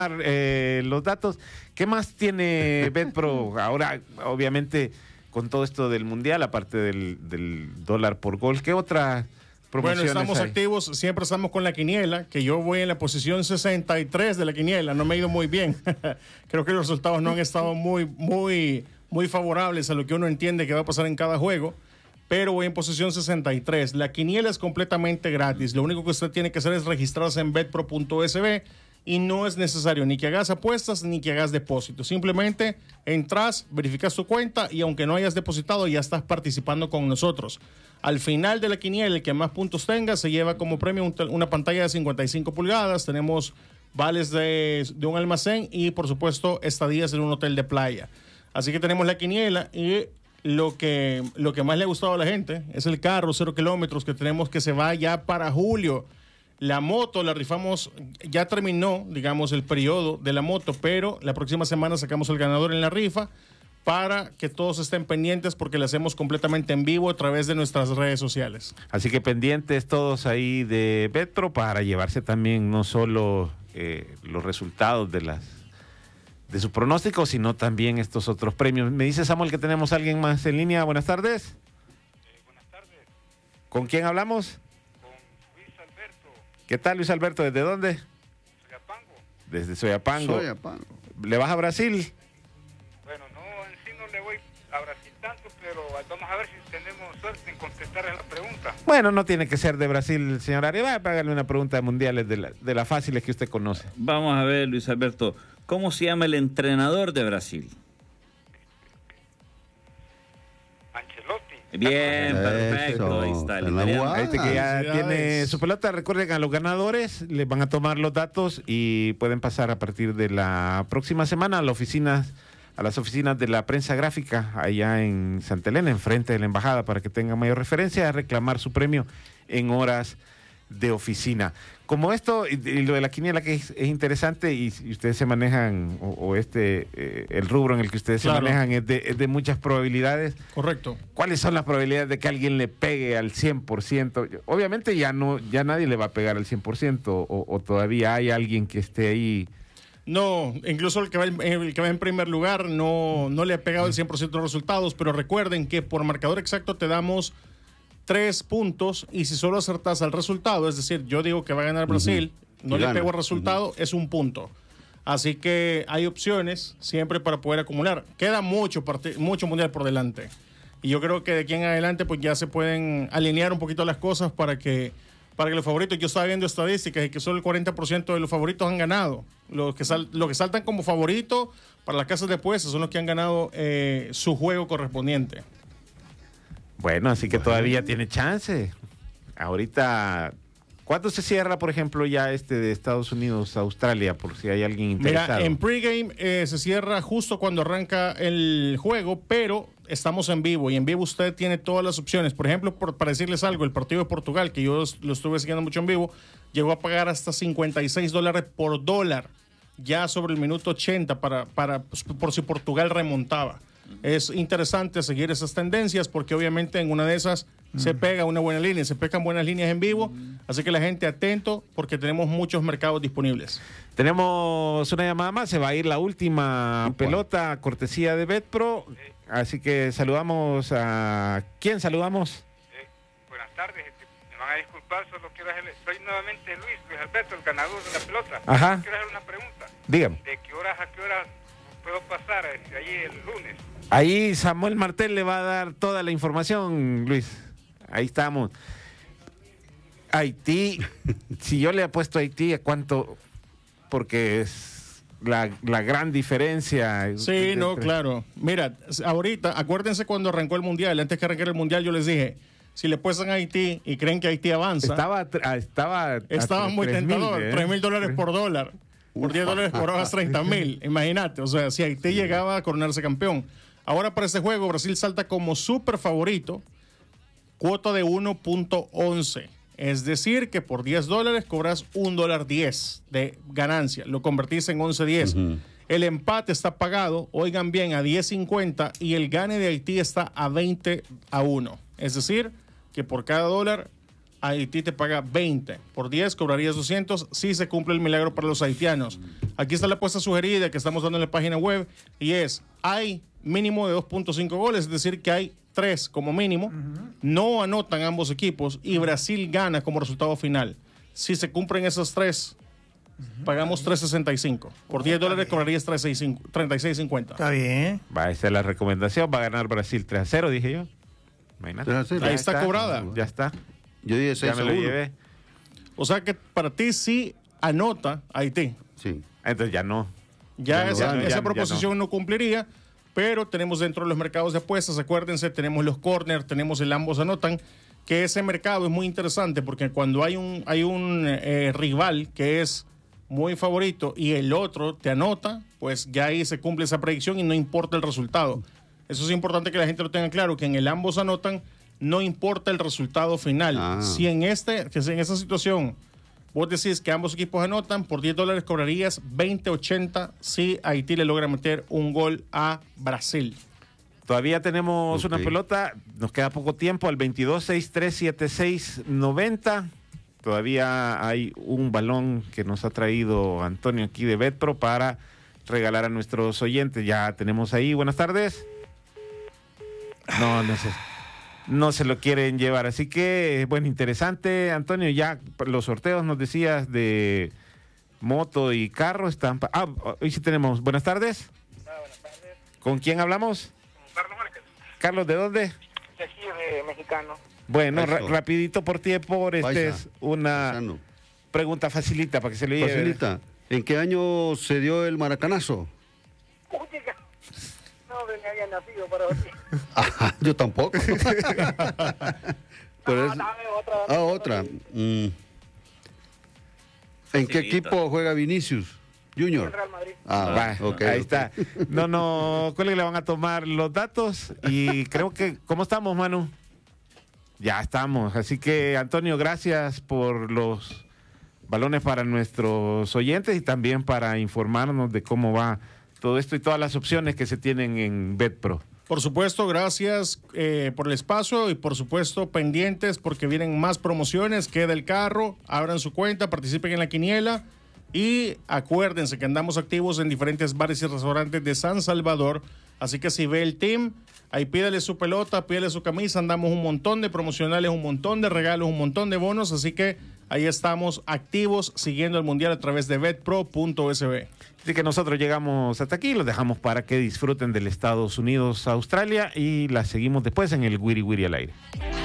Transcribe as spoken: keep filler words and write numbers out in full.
eh, los datos. ¿Qué más tiene Betpro ahora, obviamente, con todo esto del Mundial, aparte del, del dólar por gol? ¿Qué otra promociones Bueno, estamos hay? activos, siempre estamos con la quiniela, que yo voy en la posición sesenta y tres de la quiniela, no me ha ido muy bien. Creo que los resultados no han estado muy, muy, muy favorables a lo que uno entiende que va a pasar en cada juego, pero voy en posición sesenta y tres. La quiniela es completamente gratis, lo único que usted tiene que hacer es registrarse en betpro punto es be y no es necesario ni que hagas apuestas ni que hagas depósitos. Simplemente entras, verificas tu cuenta y aunque no hayas depositado ya estás participando con nosotros. Al final de la quiniela, el que más puntos tenga se lleva como premio un una pantalla de cincuenta y cinco pulgadas. Tenemos vales de, de un almacén y por supuesto estadías en un hotel de playa. Así que tenemos la quiniela y lo que, lo que más le ha gustado a la gente es el carro cero kilómetros que tenemos, que se va ya para julio. La moto la rifamos, ya terminó, digamos, el periodo de la moto, pero la próxima semana sacamos el ganador en la rifa para que todos estén pendientes porque la hacemos completamente en vivo a través de nuestras redes sociales. Así que pendientes todos ahí de Betpro para llevarse también no solo eh, los resultados de las de su pronóstico, sino también estos otros premios. Me dice Samuel que tenemos a alguien más en línea. Buenas tardes. Eh, buenas tardes. ¿Con quién hablamos? ¿Qué tal, Luis Alberto? ¿Desde dónde? Soyapango. Desde Soyapango. Soyapango. ¿Le vas a Brasil? Bueno, no, en sí no le voy a Brasil tanto, pero vamos a ver si tenemos suerte en contestar la pregunta. Bueno, no tiene que ser de Brasil, señor Arias. Va a pagarle una pregunta de mundiales de, la, de las fáciles que usted conoce. Vamos a ver, Luis Alberto, ¿cómo se llama el entrenador de Brasil? Ancelotti. Bien, perfecto. Eso, Ahí está el en la italiano. guada. Ahí está que ya felicidades. tiene su pelota. Recuerden, a los ganadores les van a tomar los datos y pueden pasar a partir de la próxima semana a las oficinas, a las oficinas de la prensa gráfica allá en Santa Elena, enfrente de la embajada, para que tengan mayor referencia a reclamar su premio en horas de oficina. Como esto y, y lo de la quiniela, que es, es interesante, y, y ustedes se manejan, o, o este, eh, el rubro en el que ustedes Claro. se manejan es de, es de muchas probabilidades. Correcto. ¿Cuáles son las probabilidades de que alguien le pegue al cien por ciento? Obviamente ya no, ya nadie le va a pegar al cien por ciento, o, o todavía hay alguien que esté ahí. No, incluso el que va en, el que va en primer lugar no, no le ha pegado el cien por ciento de los resultados, pero recuerden que por marcador exacto te damos tres puntos y si solo acertas al resultado, es decir, yo digo que va a ganar Brasil, uh-huh. no Y le gana. pego al resultado, uh-huh. es un punto. Así que hay opciones siempre para poder acumular. Queda mucho, part- mucho mundial por delante. Y yo creo que de aquí en adelante pues ya se pueden alinear un poquito las cosas para que, para que los favoritos, yo estaba viendo estadísticas y que solo el cuarenta por ciento de los favoritos han ganado. Los que, sal, los que saltan como favoritos para las casas de apuestas son los que han ganado eh, su juego correspondiente. Bueno, así que Bueno. todavía tiene chance. Ahorita, ¿cuándo se cierra, por ejemplo, ya este de Estados Unidos, Australia, por si hay alguien interesado? Mira, en pregame eh, se cierra justo cuando arranca el juego, pero estamos en vivo y en vivo usted tiene todas las opciones. Por ejemplo, por, para decirles algo, el partido de Portugal, que yo lo estuve siguiendo mucho en vivo, llegó a pagar hasta cincuenta y seis dólares por dólar, ya sobre el minuto ochenta, para, para, por si Portugal remontaba. Es interesante seguir esas tendencias porque obviamente en una de esas mm. se pega una buena línea, se pegan buenas líneas en vivo, mm. así que la gente atento porque tenemos muchos mercados disponibles. Tenemos una llamada más, se va a ir la última Upa. pelota, cortesía de Betpro, así que saludamos a... ¿Quién saludamos? Eh, buenas tardes, me van a disculpar, solo quiero hacerle... Soy nuevamente Luis, Luis Alberto, el ganador de la pelota. Ajá. Quiero hacer una pregunta. Dígame. ¿De qué horas a qué horas puedo pasar eh, allí el lunes? Ahí Samuel Martel le va a dar toda la información, Luis. Ahí estamos. Haití, si yo le apuesto a Haití, ¿a cuánto? Porque es la, la gran diferencia. Sí, no, claro. Mira, ahorita, acuérdense cuando arrancó el Mundial, antes que arrancara el Mundial, yo les dije, si le apuestan a Haití y creen que Haití avanza, estaba, estaba, estaba muy tentador, tres mil dólares por dólar. Por diez dólares por horas, treinta mil. Imagínate, o sea, si Haití llegaba a coronarse campeón. Ahora para este juego, Brasil salta como súper favorito, cuota de uno punto once. Es decir, que por diez dólares cobras un dólar diez de ganancia. Lo convertís en once diez. Uh-huh. El empate está pagado, oigan bien, a diez cincuenta y el gane de Haití está a veinte a uno. Es decir, que por cada dólar Haití te paga veinte. Por diez cobrarías doscientos si se cumple el milagro para los haitianos. Aquí está la apuesta sugerida que estamos dando en la página web y es, hay mínimo de dos punto cinco goles, es decir, que hay tres como mínimo. Uh-huh. No anotan ambos equipos y Brasil gana como resultado final. Si se cumplen esos tres, uh-huh, pagamos tres sesenta y cinco. Por diez dólares cobrarías treinta y seis cincuenta. Está bien. Va, esa es la recomendación. Va a ganar Brasil tres a cero, dije yo. Imagínate. Ahí está, está cobrada. Ya está. Yo dije seis ya me lo llevé. O sea que para ti sí anota Haití. Sí. Entonces ya no. Ya, ya esa, no, esa ya, proposición ya no. no cumpliría, pero tenemos dentro de los mercados de apuestas, acuérdense, tenemos los corners, tenemos el ambos anotan, que ese mercado es muy interesante porque cuando hay un, hay un eh, rival que es muy favorito y el otro te anota, pues ya ahí se cumple esa predicción y no importa el resultado. Eso es importante que la gente lo tenga claro, que en el ambos anotan no importa el resultado final. Ah. Si en este, que en esa situación vos decís que ambos equipos anotan, por diez dólares cobrarías veinte ochenta si Haití le logra meter un gol a Brasil. Todavía tenemos okay. una pelota, nos queda poco tiempo, al veintidós sesenta y tres setenta y seis noventa. Todavía hay un balón que nos ha traído Antonio aquí de Betpro para regalar a nuestros oyentes. Ya tenemos ahí, buenas tardes. No, no sé. No se lo quieren llevar, así que, bueno, interesante, Antonio, ya los sorteos nos decías de moto y carro están... Pa- ah, hoy sí tenemos, buenas tardes. Ah, buenas tardes. ¿Con quién hablamos? Carlos Márquez. Carlos, ¿de dónde? De aquí, de Mexicano. Bueno, ra- rapidito por ti, por este Paisa. es una Paisano. pregunta facilita para que se lo lleve. Facilita. ¿En qué año se dio el maracanazo? Uy, chica. No, me había nacido para hoy. Ajá, yo tampoco. Pero No, es- dame otra. Ah, otra. Mm. ¿En qué equipo juega Vinicius Junior? El Real Madrid. Ah, Va, ok, ahí ok. está. No, no, ¿cuál le van a tomar los datos? Y creo que, ¿cómo estamos, Manu? Ya estamos. Así que, Antonio, gracias por los balones para nuestros oyentes y también para informarnos de cómo va todo esto y todas las opciones que se tienen en Betpro. Por supuesto, gracias eh, por el espacio y por supuesto pendientes porque vienen más promociones. Queda el carro, abran su cuenta, participen en la quiniela y acuérdense que andamos activos en diferentes bares y restaurantes de San Salvador. Así que si ve el team, ahí pídale su pelota, pídale su camisa. Andamos un montón de promocionales, un montón de regalos, un montón de bonos. Así que ahí estamos activos siguiendo el mundial a través de betpro punto u s b. Así que nosotros llegamos hasta aquí, los dejamos para que disfruten del Estados Unidos, Australia y la seguimos después en el Wiri Wiri al aire.